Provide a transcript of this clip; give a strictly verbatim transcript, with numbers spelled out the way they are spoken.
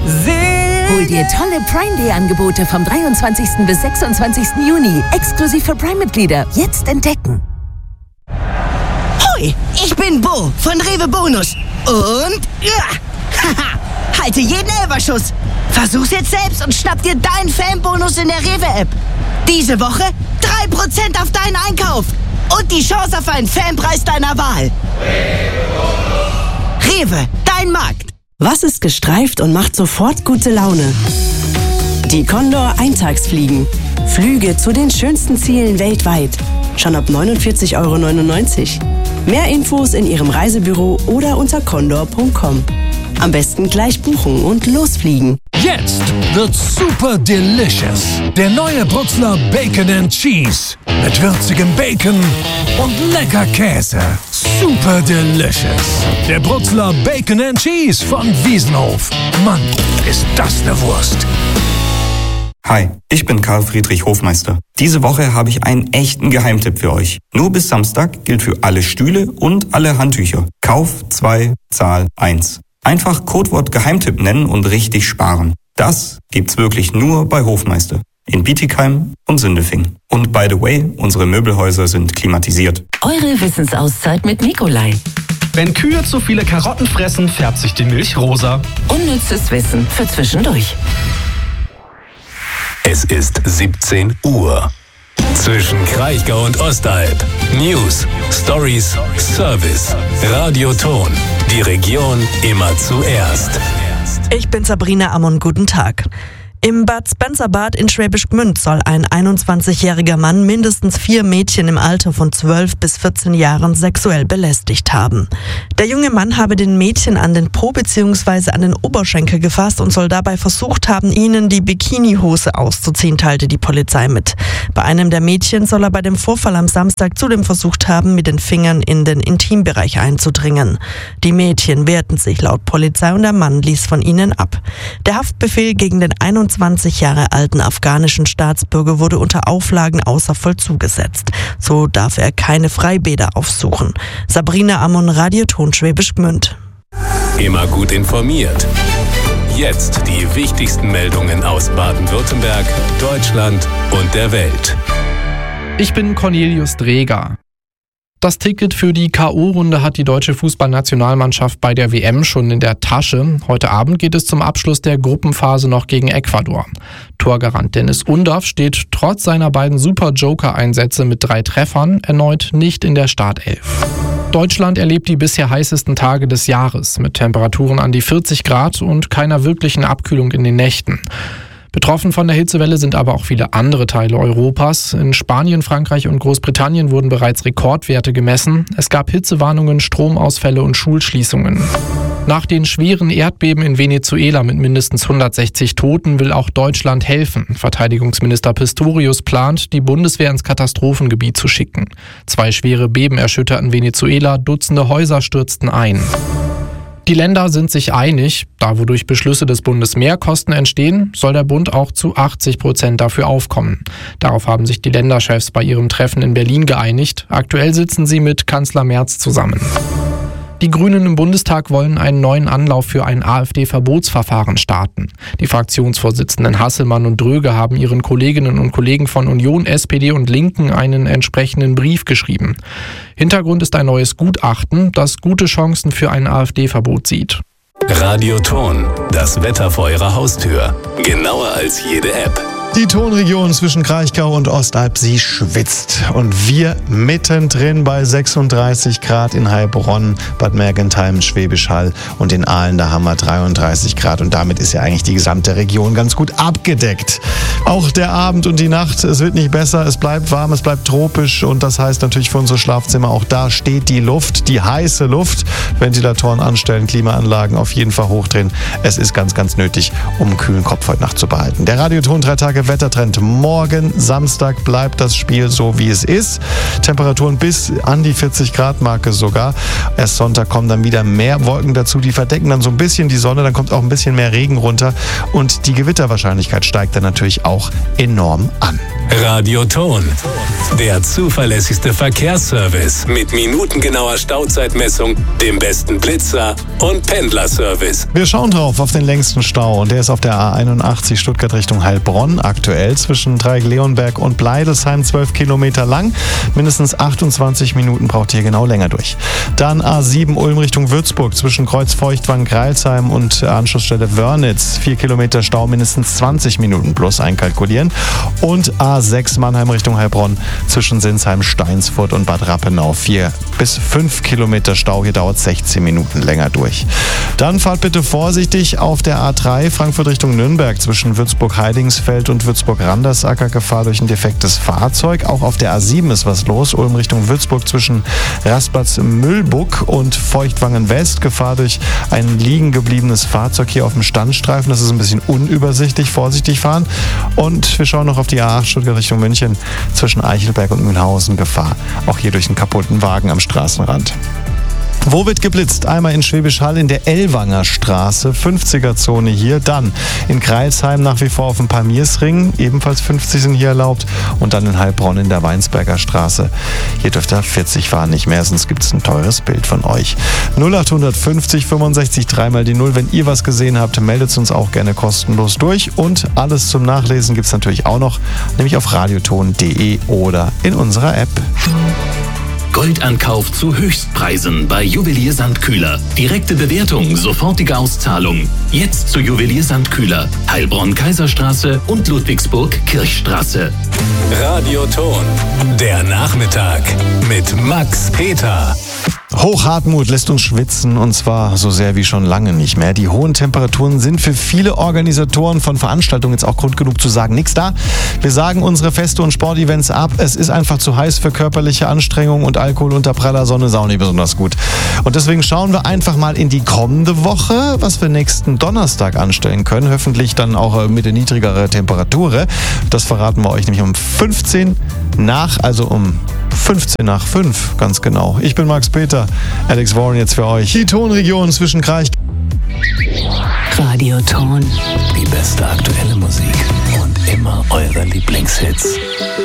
Hol dir tolle Prime Day Angebote vom dreiundzwanzigsten bis sechsundzwanzigsten Juni. Exklusiv für Prime-Mitglieder. Jetzt entdecken. Hoi, ich bin Bo von Rewe Bonus. Und ja, haha, halte jeden Elferschuss. Versuch's jetzt selbst und schnapp dir deinen Fanbonus in der Rewe-App. Diese Woche drei Prozent auf deinen Einkauf. Und die Chance auf einen Fanpreis deiner Wahl. Rewe, dein Markt. Was ist gestreift und macht sofort gute Laune? Die Condor Eintagsfliegen. Flüge zu den schönsten Zielen weltweit. Schon ab neunundvierzig Euro neunundneunzig. Mehr Infos in Ihrem Reisebüro oder unter condor punkt com. Am besten gleich buchen und losfliegen. Jetzt wird's super delicious. Der neue Bruxler Bacon and Cheese. Mit würzigem Bacon und lecker Käse. Super delicious. Der Bruxler Bacon and Cheese von Wiesenhof. Mann, ist das eine Wurst. Hi, ich bin Karl Friedrich Hofmeister. Diese Woche habe ich einen echten Geheimtipp für euch. Nur bis Samstag gilt für alle Stühle und alle Handtücher. Kauf zwei, Zahl eins. Einfach Codewort Geheimtipp nennen und richtig sparen. Das gibt's wirklich nur bei Hofmeister. In Bietigheim und Sindelfingen. Und by the way, unsere Möbelhäuser sind klimatisiert. Eure Wissensauszeit mit Nikolai. Wenn Kühe zu viele Karotten fressen, färbt sich die Milch rosa. Unnützes Wissen für zwischendurch. Es ist siebzehn Uhr. Zwischen Kraichgau und Ostalb. News, Stories, Service. Radioton. Die Region immer zuerst. Ich bin Sabrina Ammon, guten Tag. Im Bad Spencerbad in Schwäbisch Gmünd soll ein einundzwanzigjähriger Mann mindestens vier Mädchen im Alter von zwölf bis vierzehn Jahren sexuell belästigt haben. Der junge Mann habe den Mädchen an den Po bzw. an den Oberschenkel gefasst und soll dabei versucht haben, ihnen die Bikinihose auszuziehen, teilte die Polizei mit. Bei einem der Mädchen soll er bei dem Vorfall am Samstag zudem versucht haben, mit den Fingern in den Intimbereich einzudringen. Die Mädchen wehrten sich laut Polizei und der Mann ließ von ihnen ab. Der Haftbefehl gegen den einundzwanzig Jahre alten afghanischen Staatsbürger wurde unter Auflagen außer Vollzug gesetzt. So darf er keine Freibäder aufsuchen. Sabrina Ammon, Radioton Schwäbisch Gmünd. Immer gut informiert. Jetzt die wichtigsten Meldungen aus Baden-Württemberg, Deutschland und der Welt. Ich bin Cornelius Dreger. Das Ticket für die K O-Runde hat die deutsche Fußballnationalmannschaft bei der W M schon in der Tasche. Heute Abend geht es zum Abschluss der Gruppenphase noch gegen Ecuador. Torgarant Dennis Undaff steht trotz seiner beiden Super-Joker-Einsätze mit drei Treffern erneut nicht in der Startelf. Deutschland erlebt die bisher heißesten Tage des Jahres mit Temperaturen an die vierzig Grad und keiner wirklichen Abkühlung in den Nächten. Betroffen von der Hitzewelle sind aber auch viele andere Teile Europas. In Spanien, Frankreich und Großbritannien wurden bereits Rekordwerte gemessen. Es gab Hitzewarnungen, Stromausfälle und Schulschließungen. Nach den schweren Erdbeben in Venezuela mit mindestens hundertsechzig Toten will auch Deutschland helfen. Verteidigungsminister Pistorius plant, die Bundeswehr ins Katastrophengebiet zu schicken. Zwei schwere Beben erschütterten Venezuela, Dutzende Häuser stürzten ein. Die Länder sind sich einig, da wodurch Beschlüsse des Bundes mehr Kosten entstehen, soll der Bund auch zu achtzig Prozent dafür aufkommen. Darauf haben sich die Länderchefs bei ihrem Treffen in Berlin geeinigt. Aktuell sitzen sie mit Kanzler Merz zusammen. Die Grünen im Bundestag wollen einen neuen Anlauf für ein AfD-Verbotsverfahren starten. Die Fraktionsvorsitzenden Hasselmann und Dröge haben ihren Kolleginnen und Kollegen von Union, S P D und Linken einen entsprechenden Brief geschrieben. Hintergrund ist ein neues Gutachten, das gute Chancen für ein AfD-Verbot sieht. Radioton, das Wetter vor Ihrer Haustür. Genauer als jede App. Die Tonregion zwischen Kraichgau und Ostalb, sie schwitzt. Und wir mittendrin bei sechsunddreißig Grad in Heilbronn, Bad Mergentheim, Schwäbisch Hall und in Aalen, da haben wir dreiunddreißig Grad. Und damit ist ja eigentlich die gesamte Region ganz gut abgedeckt. Auch der Abend und die Nacht, es wird nicht besser, es bleibt warm, es bleibt tropisch. Und das heißt natürlich für unsere Schlafzimmer, auch da steht die Luft, die heiße Luft. Ventilatoren anstellen, Klimaanlagen auf jeden Fall hochdrehen. Es ist ganz, ganz nötig, um einen kühlen Kopf heute Nacht zu behalten. Der Radioton drei Tage Wettertrend. Morgen, Samstag, bleibt das Spiel so, wie es ist. Temperaturen bis an die vierzig Grad Marke sogar. Erst Sonntag kommen dann wieder mehr Wolken dazu. Die verdecken dann so ein bisschen die Sonne. Dann kommt auch ein bisschen mehr Regen runter. Und die Gewitterwahrscheinlichkeit steigt dann natürlich auch enorm an. Radioton. Der zuverlässigste Verkehrsservice mit minutengenauer Stauzeitmessung, dem besten Blitzer und Pendlerservice. Wir schauen drauf auf den längsten Stau und der ist auf der A einundachtzig Stuttgart Richtung Heilbronn aktuell zwischen Dreieck-Leonberg und Bleidesheim, zwölf Kilometer lang. Mindestens achtundzwanzig Minuten braucht ihr genau länger durch. Dann A sieben Ulm Richtung Würzburg zwischen Kreuz-Feuchtwangen-Greilsheim und Anschlussstelle Wörnitz. vier Kilometer Stau, mindestens zwanzig Minuten plus einkalkulieren. Und A sechs Mannheim Richtung Heilbronn zwischen Sinsheim, Steinsfurt und Bad Rappenau. vier bis fünf Kilometer Stau, hier dauert sechzehn Minuten länger durch. Dann fahrt bitte vorsichtig auf der A drei Frankfurt Richtung Nürnberg zwischen Würzburg-Heidingsfeld und Würzburg-Randersacker. Gefahr durch ein defektes Fahrzeug. Auch auf der A sieben ist was los. Ulm Richtung Würzburg zwischen Raspatz-Mühlbuck und Feuchtwangen-West. Gefahr durch ein liegen gebliebenes Fahrzeug hier auf dem Standstreifen. Das ist ein bisschen unübersichtlich. Vorsichtig fahren. Und wir schauen noch auf die A acht Stuttgart Richtung München zwischen Eichelberg und Mühlhausen. Gefahr auch hier durch einen kaputten Wagen am Straßenrand. Wo wird geblitzt? Einmal in Schwäbisch Hall in der Ellwanger Straße, fünfziger-Zone hier. Dann in Kreilsheim nach wie vor auf dem Palmiersring, ebenfalls fünfzig sind hier erlaubt. Und dann in Heilbronn in der Weinsberger Straße. Hier dürft ihr vierzig fahren, nicht mehr, sonst gibt es ein teures Bild von euch. null acht fünfzig fünfundsechzig dreimal die Null. Wenn ihr was gesehen habt, meldet es uns auch gerne kostenlos durch. Und alles zum Nachlesen gibt es natürlich auch noch, nämlich auf radioton punkt de oder in unserer App. Goldankauf zu Höchstpreisen bei Juwelier Sandkühler. Direkte Bewertung, sofortige Auszahlung. Jetzt zu Juwelier Sandkühler. Heilbronn-Kaiserstraße und Ludwigsburg-Kirchstraße. Radioton. Der Nachmittag mit Max Peter. Hochhartmut lässt uns schwitzen und zwar so sehr wie schon lange nicht mehr. Die hohen Temperaturen sind für viele Organisatoren von Veranstaltungen jetzt auch Grund genug zu sagen, nix da. Wir sagen unsere Feste und Sportevents ab. Es ist einfach zu heiß für körperliche Anstrengung und Alkohol unter praller Sonne ist auch nicht besonders gut. Und deswegen schauen wir einfach mal in die kommende Woche, was wir nächsten Donnerstag anstellen können. Hoffentlich dann auch mit der niedrigeren Temperatur. Das verraten wir euch nämlich um fünfzehn nach, also um fünfzehn nach fünf, ganz genau. Ich bin Max Peter, Alex Warren jetzt für euch. Die Tonregion zwischen Kreich. Radioton. Die beste aktuelle Musik und immer eure Lieblingshits.